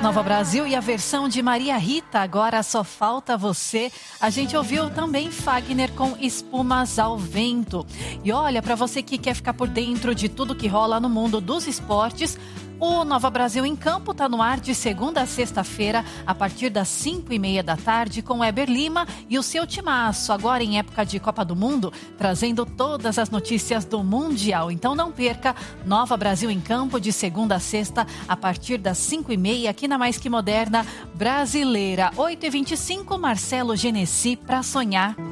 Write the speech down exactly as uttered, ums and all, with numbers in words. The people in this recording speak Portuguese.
Nova Brasil e a versão de Maria Rita, Agora Só Falta Você. A gente ouviu também Fagner com Espumas ao Vento. E olha, para você que quer ficar por dentro de tudo que rola no mundo dos esportes, o Nova Brasil em Campo está no ar de segunda a sexta-feira, a partir das cinco e meia da tarde, com Eber Lima e o seu timaço, agora em época de Copa do Mundo, trazendo todas as notícias do Mundial. Então não perca, Nova Brasil em Campo, de segunda a sexta, a partir das cinco e meia, aqui na Mais Que Moderna Brasileira. oito e vinte e cinco, Marcelo Genesi, Pra Sonhar.